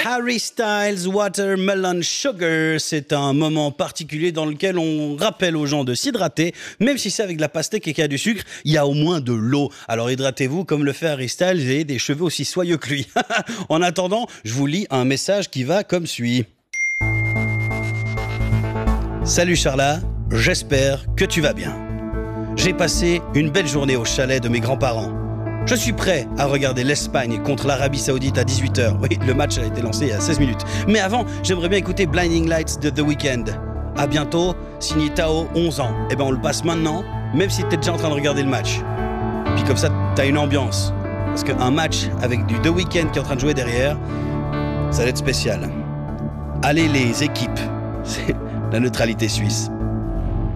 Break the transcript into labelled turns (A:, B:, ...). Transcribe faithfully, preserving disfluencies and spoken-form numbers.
A: Harry Styles, Watermelon Sugar. C'est un moment particulier dans lequel on rappelle aux gens de s'hydrater, même si c'est avec de la pastèque et qu'il y a du sucre, il y a au moins de l'eau. Alors hydratez-vous comme le fait Harry Styles et des cheveux aussi soyeux que lui. En attendant, je vous lis un message qui va comme suit. Salut Charla, j'espère que tu vas bien. J'ai passé une belle journée au chalet de mes grands-parents. Je suis prêt à regarder l'Espagne contre l'Arabie Saoudite à dix-huit heures. Oui, le match a été lancé il y a seize minutes. Mais avant, j'aimerais bien écouter Blinding Lights de The Weeknd. À bientôt, signé Tao, onze ans. Eh ben on le passe maintenant, même si t'es déjà en train de regarder le match. Puis comme ça, t'as une ambiance. Parce qu'un match avec du The Weeknd qui est en train de jouer derrière, ça va être spécial. Allez les équipes, c'est la neutralité suisse.